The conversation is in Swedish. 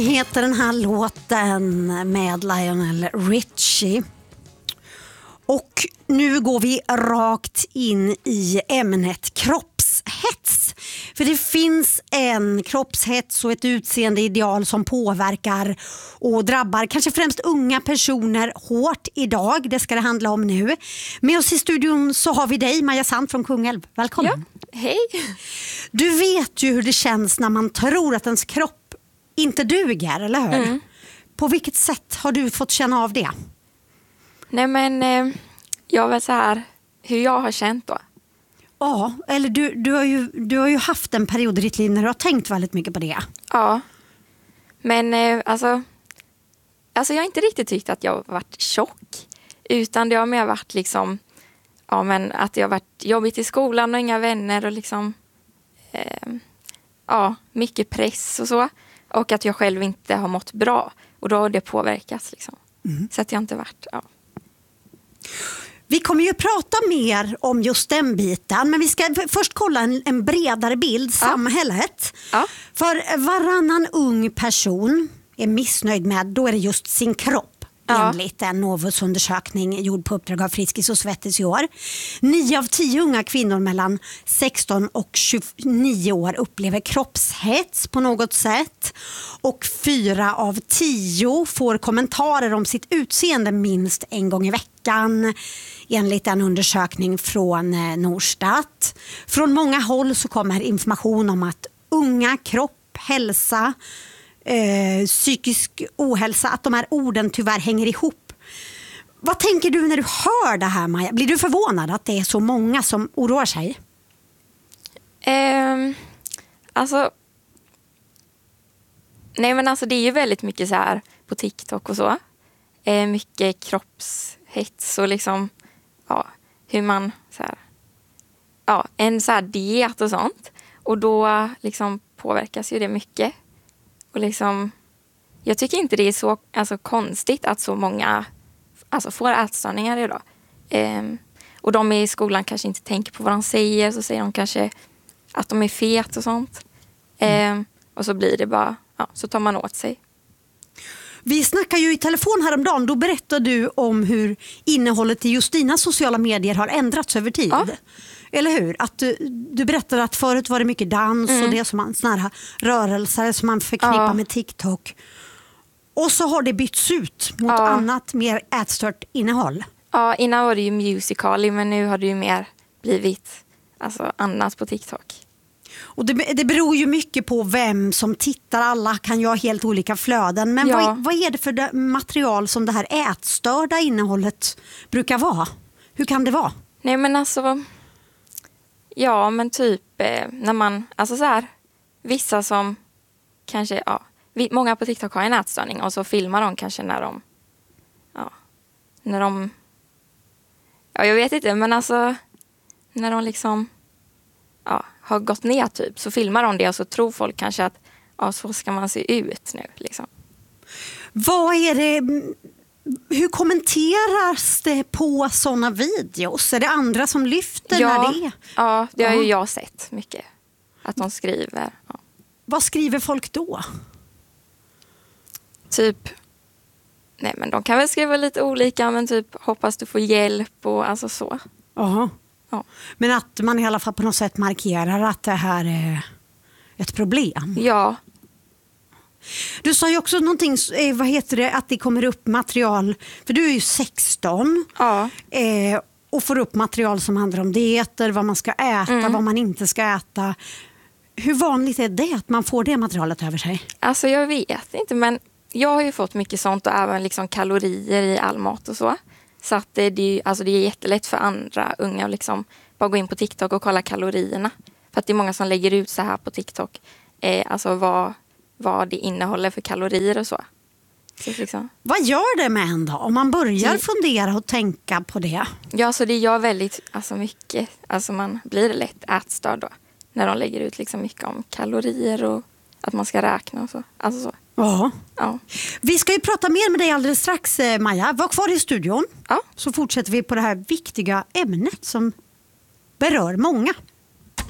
Heter den här låten med Lionel Richie. Och nu går vi rakt in i ämnet kroppshets. För det finns en kroppshets och ett utseendeidéal som påverkar och drabbar kanske främst unga personer hårt idag. Det ska det handla om nu. Med oss i studion så har vi dig, Maja Sand från Kungälv. Välkommen. Ja, hej. Du vet ju hur det känns när man tror att ens kropp inte duger, eller hur? Mm. På vilket sätt har du fått känna av det? Nej, men jag vet så här hur jag har känt då. Ja, eller du har ju haft en period i ditt liv när du har tänkt väldigt mycket på det. Ja, men alltså jag har inte riktigt tyckt att jag har varit tjock. Utan det har mer varit liksom, ja, men att jag har varit jobbigt i skolan och inga vänner och liksom, ja, mycket press och så. Och att jag själv inte har mått bra. Och då har det påverkats liksom. Så att jag inte varit, ja. Vi kommer ju prata mer om just den biten. Men vi ska först kolla en bredare bild, samhället. Ja. För varannan ung person är missnöjd med, då är det just sin kropp. Enligt en Novus-undersökning gjord på uppdrag av Friskis och Svettis i år. 9 av 10 unga kvinnor mellan 16 och 29 år upplever kroppshets på något sätt. Och 4 av 10 får kommentarer om sitt utseende minst en gång i veckan. Enligt en undersökning från Norstat. Från många håll så kommer information om att unga, kropp, hälsa, psykisk ohälsa, att de här orden tyvärr hänger ihop. Vad tänker du när du hör det här, Maja? Blir du förvånad att det är så många som oroar sig? Alltså, nej, men alltså det är ju väldigt mycket så här på TikTok och så. Mycket kroppshets och liksom, ja, hur man så här, ja, en så här diet och sånt. Och då liksom påverkas ju det mycket. Och liksom, jag tycker inte det är så konstigt att så många får ätstörningar idag. Och de i skolan kanske inte tänker på vad de säger. Så säger de kanske att de är fet och sånt. Och så blir det bara, ja, så tar man åt sig. Vi snackar ju i telefon häromdagen. Då berättade du om hur innehållet i just dina sociala medier har ändrats över tid. Ja. Eller hur? Att du berättade att förut var det mycket dans och det som man, såna här rörelser som man förknippar med TikTok. Och så har det bytts ut mot annat mer ätstört innehåll. Ja, innan var det ju Musical.ly, men nu har det ju mer blivit annat på TikTok. Och det beror ju mycket på vem som tittar. Alla kan ju ha helt olika flöden. Men vad är det för material som det här ätstörda innehållet brukar vara? Hur kan det vara? Nej, men ja, men typ när man, så här, vissa som kanske, många på TikTok har en ätstörning och så filmar de kanske när de, jag vet inte, men när de liksom, har gått ner typ, så filmar de det och så tror folk kanske att, så ska man se ut nu liksom. Vad är det, hur kommenteras det på sådana videos? Är det andra som lyfter när det är? Ja, det har ju jag sett mycket. Att de skriver. Ja. Vad skriver folk då? Typ, nej, men de kan väl skriva lite olika, men typ hoppas du får hjälp och så. Aha. Ja. Men att man i alla fall på något sätt markerar att det här är ett problem. Ja. Du sa ju också någonting, att det kommer upp material, för du är ju 16 och får upp material som handlar om dieter, vad man ska äta, vad man inte ska äta. Hur vanligt är det att man får det materialet över sig? Jag vet inte, men jag har ju fått mycket sånt och även liksom kalorier i all mat och så. Så att det är jättelätt för andra unga att liksom bara gå in på TikTok och kolla kalorierna. För att det är många som lägger ut så här på TikTok, vad det innehåller för kalorier och så. Liksom. Vad gör det med en då? Om man börjar fundera och tänka på det? Ja, så det gör väldigt mycket. Man blir lätt ätstörd då. När de lägger ut liksom mycket om kalorier och att man ska räkna och så. Så. Ja. Vi ska ju prata mer med dig alldeles strax, Maja. Var kvar i studion. Ja. Så fortsätter vi på det här viktiga ämnet som berör många.